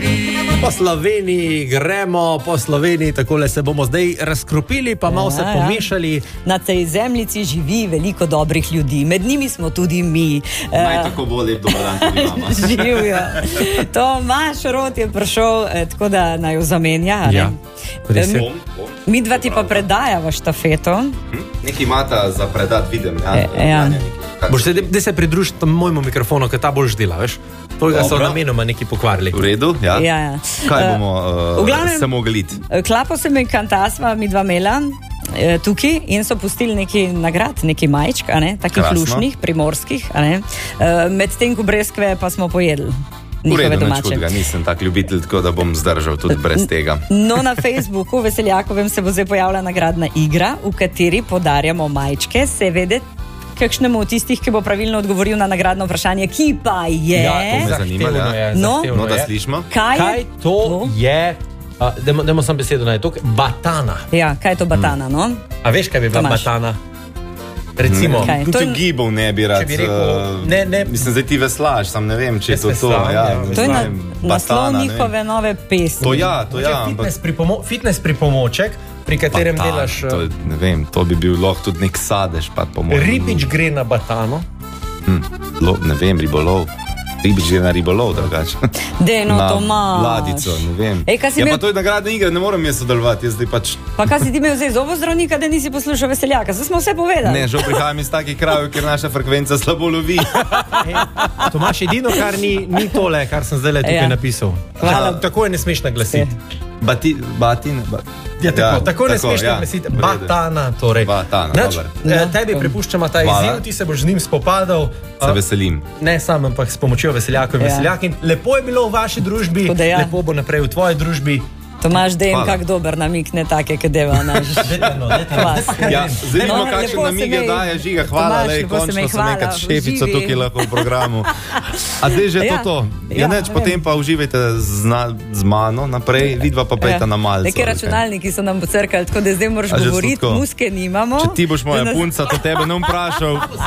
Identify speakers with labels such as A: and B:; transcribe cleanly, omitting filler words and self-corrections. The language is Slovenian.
A: Po Sloveniji gremo, po Sloveniji, takole se bomo zdaj razkropili, pa malo se pomešali.
B: Na tej zemljici živi veliko dobrih ljudi, med njimi smo tudi mi.
C: Naj tako bo lep dober dan tudi vama.
B: Živijo. Tomaž Rot je prišel, tako da naj jo zamenja.
A: Ja,
B: Mi dva ti pa predajava štafeto.
C: Nekaj imata za predat, vidim.
A: Da se pridruži mojemu mikrofonu, ker ta boljš dela, veš? Toga so namenoma neki pokvarili.
C: V redu, ja. Kaj bomo se mogli iti?
B: Klapo se mi kantasva, mi dva mela tukaj in so pustili neki nagrad, neki majčk, takih lušnih, primorskih, medtem ko breskve pa smo pojedli.
C: V redu, neč hudega, nisem tak ljubitelj, tako da bom zdržal tudi brez tega.
B: No, na Facebooku Veseljakovem se bo zdaj pojavila nagradna igra, v kateri podarjamo majčke, seveda kakšnemu od tistih, ki bo pravilno odgovoril na nagradno vprašanje, ki pa je...
C: Ja, to me zanima, no, da slišimo.
A: Kaj to je... Dajmo sam besedo na tok. Batana.
B: Ja, kaj je to batana, no?
A: A veš, kaj bi bila batana? Recimo,
C: tudi gibov ne bi rad. Mislim, zdaj ti veslaš, sam ne vem, če je to to.
B: To je naslov njihove nove pesmi.
C: To ja.
A: Fitness pripomoček, pri katerem delaš...
C: Ne vem, to bi bil lahko tudi nek sadež.
A: Ribič gre na batano.
C: Ne vem, ribolov. Ribič gre na ribolov, drugače.
B: Dejno, Tomaž.
C: Na ladico, ne vem. Pa to je nagradna igra, ne moram jaz sodelovati, jaz zdaj pač...
B: Pa kaj si ti imel zdaj zobozdravnika, da nisi poslušal Veseljaka? Zdaj smo vse povedali.
C: Ne, žal prihajam iz takih krajev, kjer naša frekvenca slabo lovi.
A: Tomaž, edino, kar ni tole, kar sem zdaj tukaj napisal. Tako je ne smeš naglasiti. Tako ne smeš naglasiti. Batana, torej. Tebi prepuščamo ta izziv, ti se boš z njim spopadal.
C: Se veselim.
A: Ne sam, ampak s pomočjo Veseljakov in Veseljakin. Lepo je bilo v vaši družbi, lepo bo naprej v tvoji družbi.
B: Tomaž, dejem kak dober namik, ne take, ki deva naš.
C: Zdaj imamo kakšen namige daje, Žiga, hvala, končno sem nekaj šefico tukaj lahko v programu. A zdaj že to? Ja, neč, potem pa uživajte z mano naprej, vidva pa pejta na malce.
B: Neke računalniki so nam pocrkali, tako da zdaj moraš govoriti, muske nimamo.
C: Če ti boš moja punca, to tebe ne vprašal.